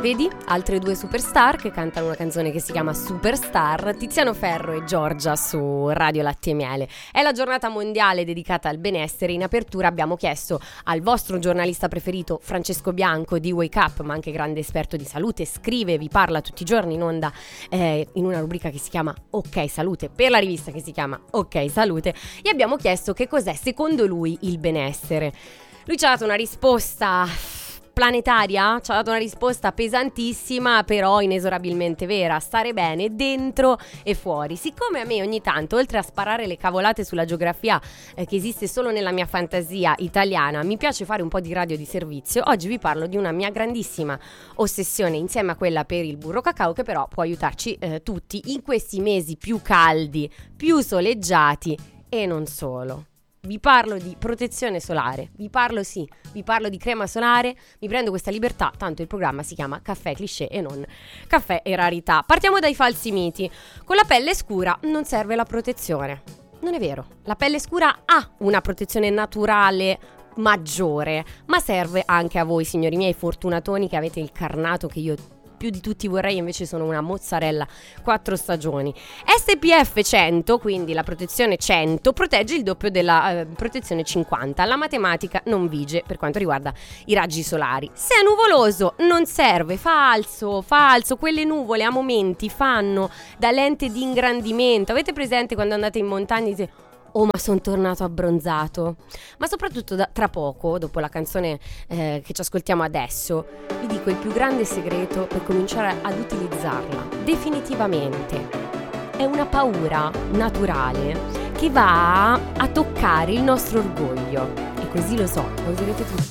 vedi? Altre due superstar che cantano una canzone che si chiama Superstar, Tiziano Ferro e Giorgia su Radio Latte e Miele. È la giornata mondiale dedicata al benessere. In apertura abbiamo chiesto al vostro giornalista preferito Francesco Bianco di Wake Up, ma anche grande esperto di salute, scrive, vi parla tutti i giorni in onda in una rubrica che si chiama Ok Salute, per la rivista che si chiama Ok Salute. Gli abbiamo chiesto che cos'è secondo lui il benessere. Lui ci ha dato una risposta planetaria, ci ha dato una risposta pesantissima, però inesorabilmente vera: stare bene dentro e fuori. Siccome a me ogni tanto, oltre a sparare le cavolate sulla geografia che esiste solo nella mia fantasia italiana, mi piace fare un po' di radio di servizio, oggi vi parlo di una mia grandissima ossessione insieme a quella per il burro cacao, che però può aiutarci tutti in questi mesi più caldi, più soleggiati e non solo. Vi parlo di protezione solare, vi parlo di crema solare, mi prendo questa libertà, tanto il programma si chiama Caffè Cliché e non Caffè e Rarità. Partiamo dai falsi miti. Con la pelle scura non serve la protezione. Non è vero, la pelle scura ha una protezione naturale maggiore, ma serve anche a voi, signori miei fortunatoni, che avete il carnato che io più di tutti vorrei, invece sono una mozzarella 4 stagioni. SPF 100, quindi la protezione 100, protegge il doppio della protezione 50. La matematica non vige per quanto riguarda i raggi solari. Se è nuvoloso non serve, falso, quelle nuvole a momenti fanno da lente di ingrandimento. Avete presente quando andate in montagna e dite: oh, ma sono tornato abbronzato? Ma soprattutto tra poco, dopo la canzone che ci ascoltiamo adesso, vi dico il più grande segreto per cominciare ad utilizzarla definitivamente. È una paura naturale che va a toccare il nostro orgoglio. E così lo userete tutti.